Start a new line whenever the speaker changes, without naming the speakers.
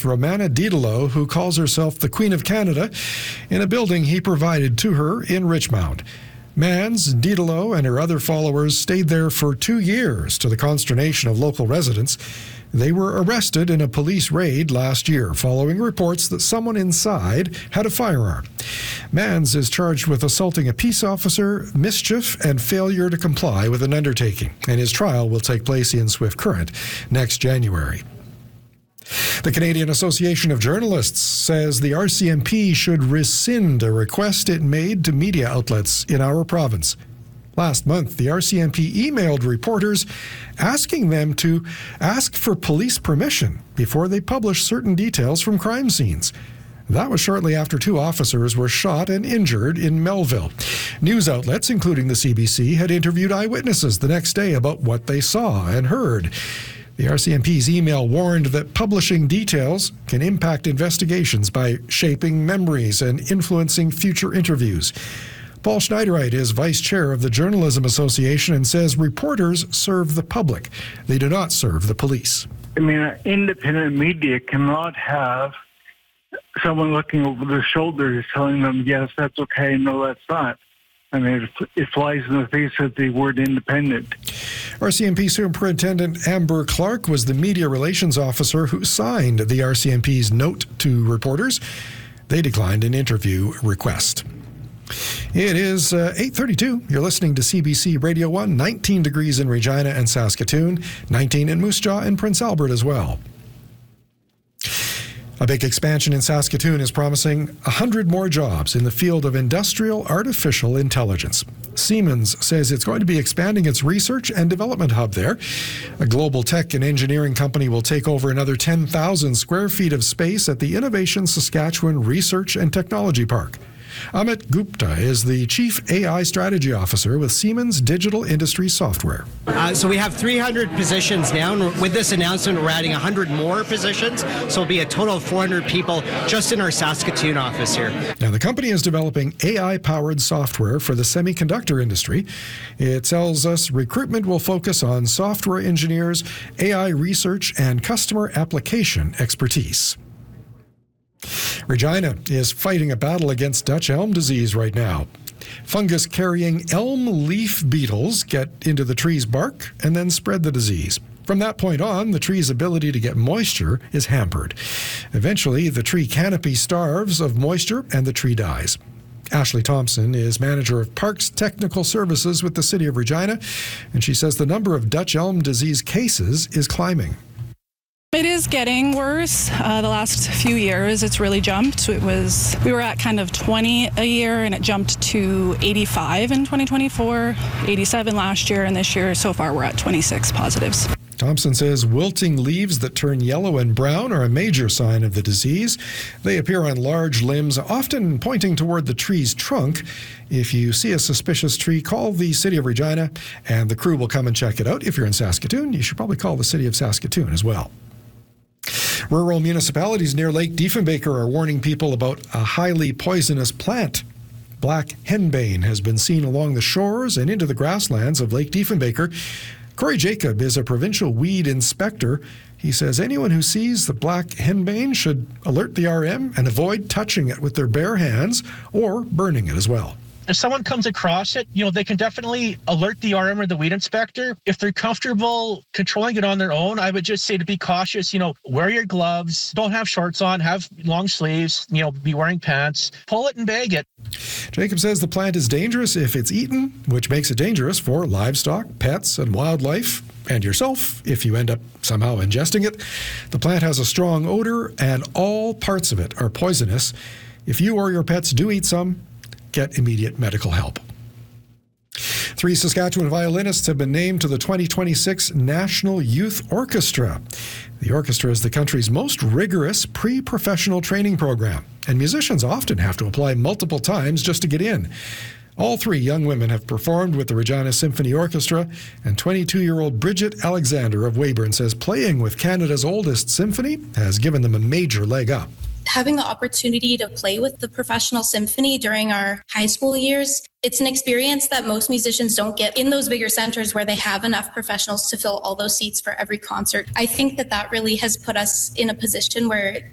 with Romana Didolo, who calls herself the Queen of Canada, in a building he provided to her in Richmond. Mans, Didolo, and her other followers stayed there for 2 years to the consternation of local residents. They were arrested in a police raid last year following reports that someone inside had a firearm. Mans is charged with assaulting a peace officer, mischief, and failure to comply with an undertaking, and his trial will take place in Swift Current next January. The Canadian Association of Journalists says the RCMP should rescind a request it made to media outlets in our province. Last month, the RCMP emailed reporters asking them to ask for police permission before they publish certain details from crime scenes. That was shortly after 2 officers were shot and injured in Melville. News outlets, including the CBC, had interviewed eyewitnesses the next day about what they saw and heard. The RCMP's email warned that publishing details can impact investigations by shaping memories and influencing future interviews. Paul Schneidereit is vice chair of the Journalism Association and says reporters serve the public. They do not serve the police.
I mean, independent media cannot have someone looking over their shoulders telling them, yes, that's okay, no, that's not. I mean, it flies in the face of the word independent.
RCMP Superintendent Amber Clark was the media relations officer who signed the RCMP's note to reporters. They declined an interview request. It is 8:32. You're listening to CBC Radio 1, 19 degrees in Regina and Saskatoon, 19 in Moose Jaw and Prince Albert as well. A big expansion in Saskatoon is promising 100 more jobs in the field of industrial artificial intelligence. Siemens says it's going to be expanding its research and development hub there. A global tech and engineering company will take over another 10,000 square feet of space at the Innovation Saskatchewan Research and Technology Park. Amit Gupta is the Chief AI Strategy Officer with Siemens Digital Industries Software.
So we have 300 positions now, and with this announcement, we're adding 100 more positions, so it'll be a total of 400 people just in our Saskatoon office here.
Now, the company is developing AI-powered software for the semiconductor industry. It tells us recruitment will focus on software engineers, AI research, and customer application expertise. Regina is fighting a battle against Dutch elm disease right now. Fungus-carrying elm leaf beetles get into the tree's bark and then spread the disease. From that point on, the tree's ability to get moisture is hampered. Eventually, the tree canopy starves of moisture and the tree dies. Ashley Thompson is manager of Parks Technical Services with the City of Regina, and she says the number of Dutch elm disease cases is climbing.
It is getting worse. The last few years, it's really jumped. We were at kind of 20 a year, and it jumped to 85 in 2024, 87 last year, and this year, so far, we're at 26 positives.
Thompson says wilting leaves that turn yellow and brown are a major sign of the disease. They appear on large limbs, often pointing toward the tree's trunk. If you see a suspicious tree, call the City of Regina, and the crew will come and check it out. If you're in Saskatoon, you should probably call the City of Saskatoon as well. Rural municipalities near Lake Diefenbaker are warning people about a highly poisonous plant. Black henbane has been seen along the shores and into the grasslands of Lake Diefenbaker. Corey Jacob is a provincial weed inspector. He says anyone who sees the black henbane should alert the RM and avoid touching it with their bare hands or burning it as well.
If someone comes across it, they can definitely alert the RM or the weed inspector. If they're comfortable controlling it on their own, I would just say to be cautious, wear your gloves, don't have shorts on, have long sleeves, be wearing pants, pull it and bag it.
Jacob says the plant is dangerous if it's eaten, which makes it dangerous for livestock, pets, and wildlife, and yourself if you end up somehow ingesting it. The plant has a strong odor, and all parts of it are poisonous. If you or your pets do eat some, get immediate medical help. 3 Saskatchewan violinists have been named to the 2026 National Youth Orchestra. The orchestra is the country's most rigorous pre-professional training program, and musicians often have to apply multiple times just to get in. All 3 young women have performed with the Regina Symphony Orchestra, and 22-year-old Bridget Alexander of Weyburn says playing with Canada's oldest symphony has given them a major leg up.
Having the opportunity to play with the professional symphony during our high school years, it's an experience that most musicians don't get in those bigger centers where they have enough professionals to fill all those seats for every concert. I think that really has put us in a position where